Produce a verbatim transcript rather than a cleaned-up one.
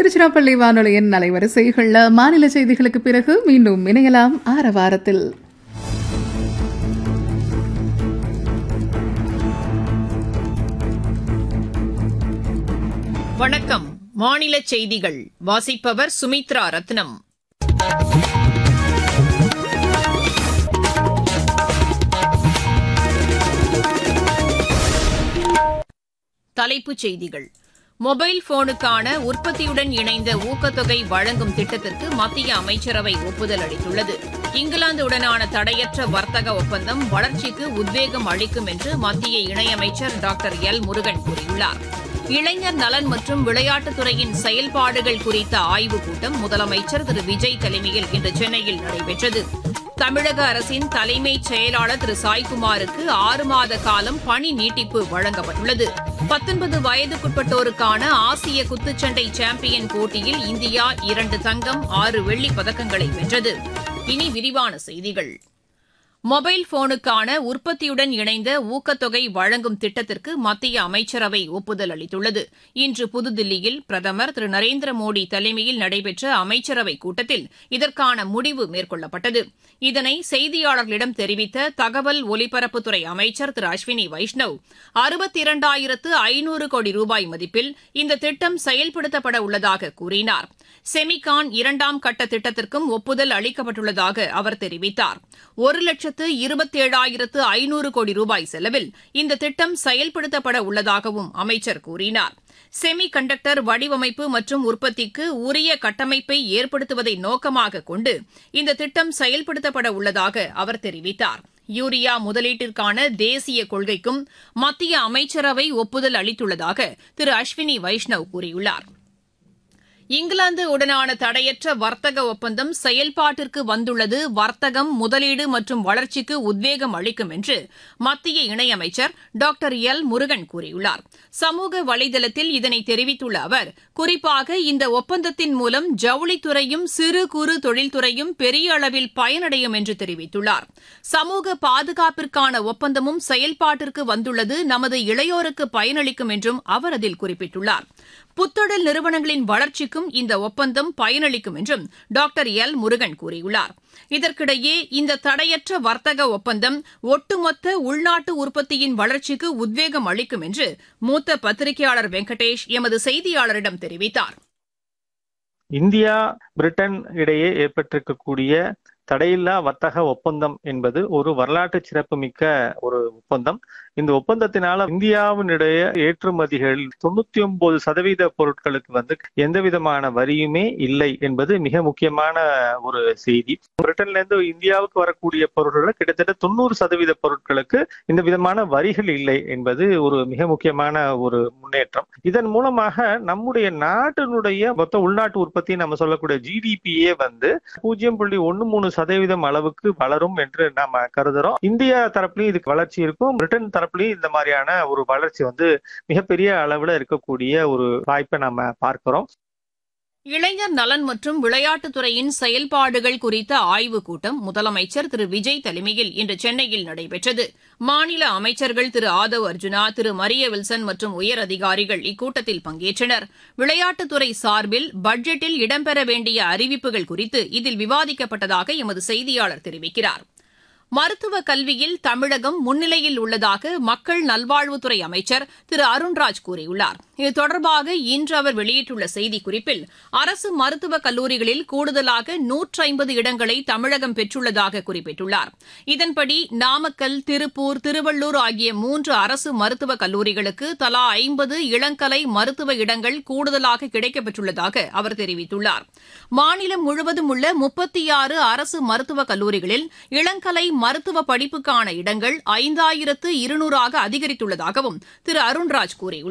திருச்சிராப்பள்ளி வானொலியின் அலைவரிசைகள்ல மாநில செய்திகளுக்கு பிறகு மீண்டும் இணையலாம் ஆரவாரத்தில். வணக்கம். மாநில செய்திகள் வாசிப்பவர் சுமித்ரா ரத்னம். தலைப்புச் செய்திகள். மொபைல் போனுக்கான உற்பத்தியுடன் இணைந்த ஊக்கத்தொகை வழங்கும் திட்டத்திற்கு மத்திய அமைச்சரவை ஒப்புதல் அளித்துள்ளது. இங்கிலாந்துடனான தடையற்ற வர்த்தக ஒப்பந்தம் வளர்ச்சிக்கு உத்வேகம் அளிக்கும் என்று மத்திய இணையமைச்சர் டாக்டர் எல் முருகன் கூறியுள்ளார். இளைஞர் நலன் மற்றும் விளையாட்டுத்துறையின் செயல்பாடுகள் குறித்த ஆய்வுக் கூட்டம் முதலமைச்சர் திரு விஜய் தலைமையில் இன்று சென்னையில் நடைபெற்றது. தமிழக அரசின் தலைமைச் செயலாளர் திரு சாய்குமாருக்கு ஆறு மாத காலம் பணி நீட்டிப்பு வழங்கப்பட்டுள்ளது. பத்தொன்பது வயதுக்குட்பட்டோருக்கான ஆசிய குத்துச்சண்டை சாம்பியன் போட்டியில் இந்தியா இரண்டு தங்கம் ஆறு வெள்ளிப் பதக்கங்களை வென்றது. இனி விரிவான செய்திகள். மொபைல் போனுக்கான உற்பத்தியுடன் இணைந்த ஊக்கத்தொகை வழங்கும் திட்டத்திற்கு மத்திய அமைச்சரவை ஒப்புதல் அளித்துள்ளது. இன்று புதுதில்லியில் பிரதமர் திரு நரேந்திர மோடி தலைமையில் நடைபெற்ற அமைச்சரவைக் கூட்டத்தில் இதற்கான முடிவு மேற்கொள்ளப்பட்டது. இதனை செய்தியாளர்களிடம் தெரிவித்த தகவல் ஒலிபரப்புத்துறை அமைச்சர் திரு அஸ்வினி வைஷ்ணவ், அறுபத்தி இரண்டாயிரத்து ஐநூறு கோடி ரூபாய் மதிப்பில் இந்த திட்டம் செயல்படுத்தப்பட உள்ளதாக கூறினார். செமிகான் இரண்டாம் கட்ட திட்டத்திற்கும் ஒப்புதல் அளிக்கப்பட்டுள்ளதாக அவர் தெரிவித்தார். ஒரு லட்சத்து இருபத்தேழாயிரத்து ஐநூறு கோடி ரூபாய் செலவில் இந்த திட்டம் செயல்படுத்தப்பட உள்ளதாகவும் அமைச்சர் கூறினார். செமி கண்டக்டர் வடிவமைப்பு மற்றும் உற்பத்திக்கு உரிய கட்டமைப்பை ஏற்படுத்துவதை நோக்கமாக கொண்டு இந்த திட்டம் செயல்படுத்தப்பட உள்ளதாக அவர் தெரிவித்தார். யூரியா முதலீட்டிற்கான தேசிய கொள்கைக்கும் மத்திய அமைச்சரவை ஒப்புதல் அளித்துள்ளதாக திரு அஸ்வினி வைஷ்ணவ் கூறியுள்ளார். இங்கிலாந்து உடனான தடையற்ற வர்த்தக ஒப்பந்தம் செயல்பாட்டிற்கு வந்துள்ளது வர்த்தகம், முதலீடு மற்றும் வளர்ச்சிக்கு உத்வேகம் அளிக்கும் என்று மத்திய இணையமைச்சர் டாக்டர் எல் முருகன் கூறியுள்ளார். சமூக வலைதளத்தில் இதனை தெரிவித்துள்ள அவர், குறிப்பாக இந்த ஒப்பந்தத்தின் மூலம் ஜவுளித்துறையும் சிறு குறு தொழில்துறையும் பெரிய அளவில் பயனடையும் என்று தெரிவித்துள்ளார். சமூக பாதுகாப்பிற்கான ஒப்பந்தமும் செயல்பாட்டிற்கு வந்துள்ளது நமது இளையோருக்கு பயனளிக்கும் என்றும் அவர் அதில் குறிப்பிட்டுள்ளார். புத்தொழில் நிறுவனங்களின் வளர்ச்சிக்கும் இந்த ஒப்பந்தம் பயனளிக்கும் என்றும் டாக்டர் எல் முருகன் கூறியுள்ளார். இதற்கிடையே இந்த தடையற்ற வர்த்தக ஒப்பந்தம் ஒட்டுமொத்த உள்நாட்டு உற்பத்தியின் வளர்ச்சிக்கு உத்வேகம் அளிக்கும் என்று மூத்த பத்திரிகையாளர் வெங்கடேஷ் எமது செய்தியாளரிடம் தெரிவித்தார். இந்தியா பிரிட்டன் இடையே ஏற்பட்டிருக்கக்கூடிய தடையில்லா வர்த்தக ஒப்பந்தம் என்பது ஒரு வரலாற்று சிறப்புமிக்க ஒரு ஒப்பந்தம். இந்த ஒப்பந்தத்தினால இந்தியாவினுடைய ஏற்றுமதிகள் தொண்ணூத்தி ஒன்பது சதவீத பொருட்களுக்கு வந்து எந்த விதமான வரியுமே இல்லை என்பது மிக முக்கியமான ஒரு செய்தி. பிரிட்டன்ல இருந்து இந்தியாவுக்கு வரக்கூடிய பொருட்கள் கிட்டத்தட்ட தொண்ணூறு சதவீத பொருட்களுக்கு இந்த விதமான வரிகள் இல்லை என்பது ஒரு மிக முக்கியமான ஒரு முன்னேற்றம். இதன் மூலமாக நம்முடைய நாட்டினுடைய மொத்த உள்நாட்டு உற்பத்தி நம்ம சொல்லக்கூடிய ஜிடிபியே வந்து பூஜ்ஜியம் புள்ளி ஒன்னு மூணு சதவீதம் அளவுக்கு வளரும் என்று நாம கருதுறோம். இந்தியா தரப்புலையும் இதுக்கு வளர்ச்சி இருக்கும், பிரிட்டன் தரப்புலையும் இந்த மாதிரியான ஒரு வளர்ச்சி வந்து மிகப்பெரிய அளவுல இருக்கக்கூடிய ஒரு வாய்ப்பை நாம பார்க்கிறோம். இளைஞர் நலன் மற்றும் விளையாட்டுத்துறையின் செயல்பாடுகள் குறித்த ஆய்வுக் கூட்டம் முதலமைச்சர் திரு விஜய் தலைமையில் இன்று சென்னையில் நடைபெற்றது. மாநில அமைச்சர்கள் திரு ஆதவ் அர்ஜுனா, திரு மரிய வில்சன் மற்றும் உயர் அதிகாரிகள் இக்கூட்டத்தில் பங்கேற்றனர். விளையாட்டுத்துறை சார்பில் பட்ஜெட்டில் இடம்பெற வேண்டிய அறிவிப்புகள் குறித்து இதில் விவாதிக்கப்பட்டதாக எமது செய்தியாளர் தெரிவிக்கிறார். மருத்துவ கல்வியில் தமிழகம் முன்னிலையில் உள்ளதாக மக்கள் நல்வாழ்வுத்துறை அமைச்சர் திரு அருண்ராஜ் கூறியுள்ளார். இது தொடர்பாக இன்று அவர் வெளியிட்டுள்ள செய்திக்குறிப்பில், அரசு மருத்துவக் கல்லூரிகளில் கூடுதலாக நூற்றி ஐம்பது இடங்களை தமிழகம் பெற்றுள்ளதாக குறிப்பிட்டுள்ளார். இதன்படி நாமக்கல், திருப்பூர், திருவள்ளூர் ஆகிய மூன்று அரசு மருத்துவக் கல்லூரிகளுக்கு தலா ஐம்பது இளங்கலை மருத்துவ இடங்கள் கூடுதலாக கிடைக்கப்பெற்றுள்ளதாக அவர் தெரிவித்துள்ளார். மாநிலம் முழுவதும் உள்ள முப்பத்தி ஆறு அரசு மருத்துவக் கல்லூரிகளில் இளங்கலை மருத்துவ படிப்புக்கான இடங்கள் ஐந்தாயிரத்து இருநூறாக அதிகரித்துள்ளதாகவும் திரு அருண்ராஜ் கூறியுள்ளார்.